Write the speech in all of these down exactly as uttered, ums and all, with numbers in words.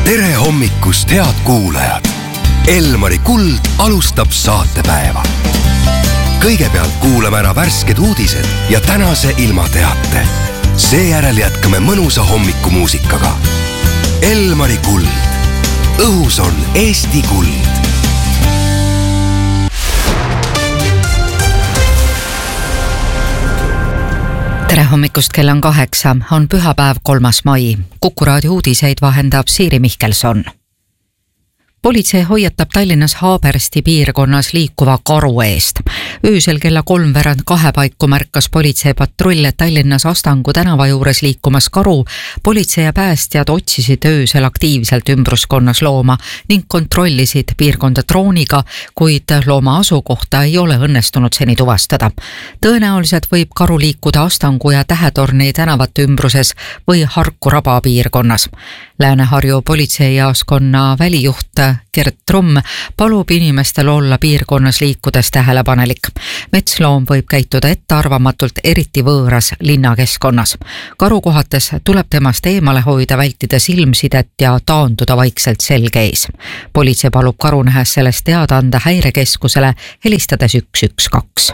tere hommikust, head kuulajad! Elmari Kuld alustab saatepäeva. Kõigepealt kuulame ära värsked uudised ja tänase ilmateate. Seejärel jätkame mõnusa hommikumuusikaga. Elmari Kuld. Õhus on Eesti kuld. Tere hommikust, kell on kaheksa, on pühapäev kolmas mai. Kuku raadio uudiseid vahendab Siiri Mihkelson. Politsei hoiatab Tallinnas Haabersti piirkonnas liikuva karu eest. Öösel kella kolm veerand kahe paiku märkas politsei patrulle Tallinnas Astangu tänava juures liikumas karu. Politsei ja päästjad otsisid öösel aktiivselt ümbruskonnas looma ning kontrollisid piirkonda drooniga, kuid looma asukohta ei ole õnnestunud seni tuvastada. Tõenäoliselt võib karu liikuda Astangu ja Tähetorni tänavate ümbruses või Harku raba piirkonnas. Lääne-Harju politseijaoskonna välijuht Gert Trumm palub inimestel olla piirkonnas liikudes tähelepanelik. Metsloom võib käituda ettearvamatult, eriti võõras linnakeskkonnas. Karu kohates tuleb temast eemale hoida, vältida silmsidet ja taanduda vaikselt selge ees. Politsei palub karu nähes sellest teada anda häirekeskusele helistades üks üks kaks.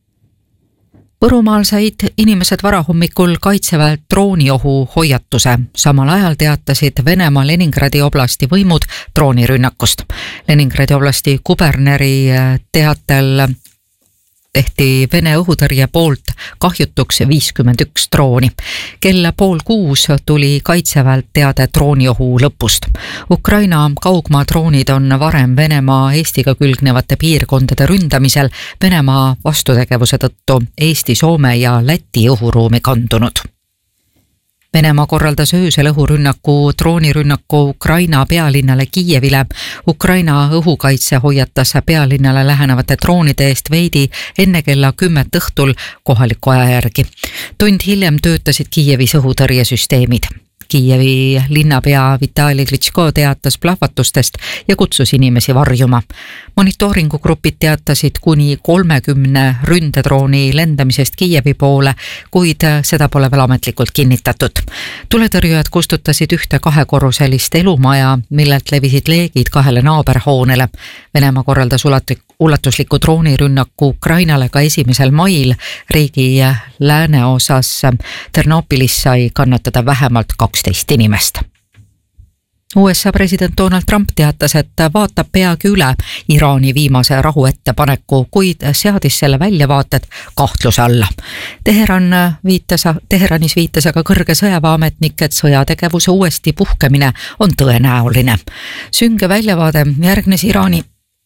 Võrumaal said inimesed varahommikul kaitseväelt drooniohu hoiatuse. Samal ajal teatasid Venemaa Leningradi oblasti võimud droonirünnakust. Leningradi oblasti kuberneri teatel tehti Vene õhutõrje poolt kahjutuks viiskümmend üks drooni. Kella pool kuus tuli kaitseväelt teade drooniohu lõpust. Ukraina kaugmaa droonid on varem Venemaa Eestiga külgnevate piirkondade ründamisel Venemaa vastutegevuse tõttu Eesti, Soome ja Läti õhuruumi kandunud. Venemaa korraldas öösel õhurünnaku droonirünnaku Ukraina pealinnale Kiievile. Ukraina õhukaitse hoiatas pealinnale lähenevate droonide eest veidi enne kella kümmet õhtul kohaliku aja järgi. Tund hiljem töötasid Kiievis õhutõrjesüsteemid. Kiievi linnapea Vitali Klitschko teatas plahvatustest ja kutsus inimesi varjuma. Monitooringugrupid teatasid kuni kolmekümne ründedrooni lendamisest Kiievi poole, kuid seda pole veel ametlikult kinnitatud. Tuletõrjujad kustutasid ühte kahekorruselist elumaja, millelt levisid leegid kahele naaberhoonele. Venemaa korraldas ulatusliku droonirünnaku Ukrainale ka esimesel mail. Riigi lääneosas Ternopilis sai kannatada vähemalt kaksteist inimest. U S A president Donald Trump teatas, et vaatab peagi üle Iraani viimase rahu ettepaneku, kuid seadis selle väljavaated kahtluse alla. Teheran viitas, Teheranis viitas aga kõrge sõjaväeametnik, et sõjategevuse uuesti puhkemine on tõenäoline. Sünge väljavaade järgnes Iraani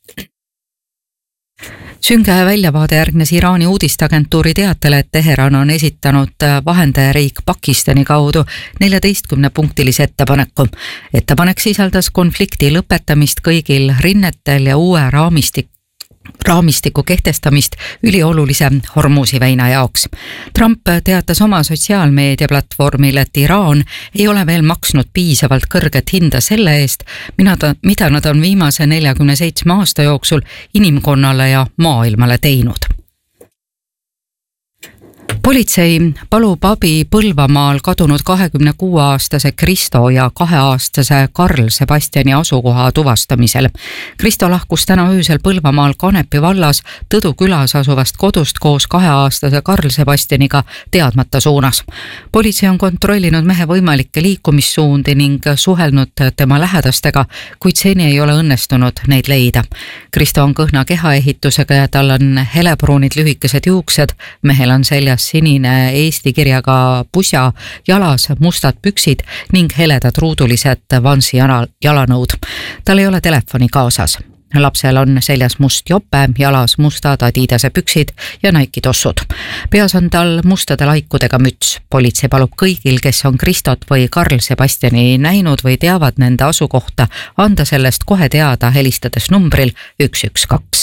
Sünge väljavaade järgnes Iraani uudistagentuuri teatele, et Teheran on esitanud vahendajariik Pakistani kaudu neljateistkümne punktilise ettepaneku. Ettepanek sisaldas konflikti lõpetamist kõigil rinnetel ja uue raamistik raamistiku kehtestamist üliolulise Hormuzi väina jaoks. Trump teatas oma sotsiaalmeedia platvormil, et Iraan ei ole veel maksnud piisavalt kõrget hinda selle eest, mida nad on viimase neljakümne seitsme aasta jooksul inimkonnale ja maailmale teinud. Politsei palub abi Põlvamaal kadunud kahekümne kuue aastase Kristo ja kaheaastase Karl Sebastiani asukoha tuvastamisel. Kristo lahkus täna öösel Põlvamaal Kanepi vallas Tõdu külas asuvast kodust koos kaheaastase Karl Sebastianiga teadmata suunas. Politsei on kontrollinud mehe võimalikke liikumissuundi ning suhelnud tema lähedastega, kuid seni ei ole õnnestunud neid leida. Kristo on kõhna kehaehitusega ja tal on helepruunid lühikesed juuksed, mehel on seljas sinine Eesti kirjaga pusja, jalas mustad püksid ning heledad ruudulised vansi jalanõud. Tal ei ole telefoni kaasas. Lapsel on seljas must jope, jalas mustad Adidase püksid ja Nike tossud. Peas on tal mustade laikudega müts. Politsei palub kõigil, kes on Kristot või Karl Sebastiani näinud või teavad nende asukohta, anda sellest kohe teada helistades numbril üks üks kaks.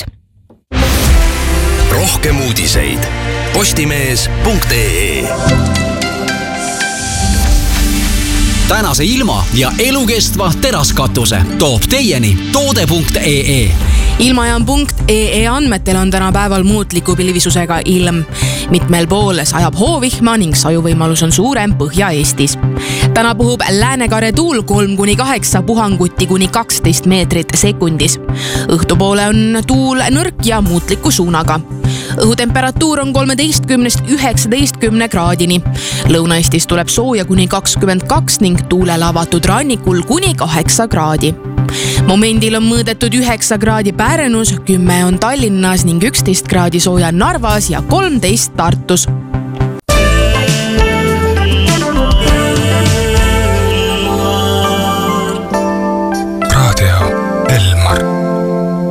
Rohkem uudiseid postimees punkt ee. tänase ilma ja elukestva teraskatuse toob teieni toode punkt ee. Ilmajaam punkt ee andmetel on tänapäeval muutliku pilvisusega ilm. Mitmel pool sajab hoovihma ning sajuvõimalus on suurem Põhja-Eestis. Täna puhub läänekare tuul kolm kuni kaheksa puhanguti kuni kaksteist meetrit sekundis. Õhtupoole on tuul nõrk ja muutliku suunaga. Õhutemperatuur on kolmeteistkümnest üheksateistkümne kraadini. Lõuna-Eestis tuleb sooja kuni kakskümmend kaks ning tuulele avatud rannikul kuni kaheksa kraadi. Momendil on mõõdetud üheksa kraadi Pärnus, kümme on Tallinnas ning üksteist kraadi sooja Narvas ja kolmteist Tartus.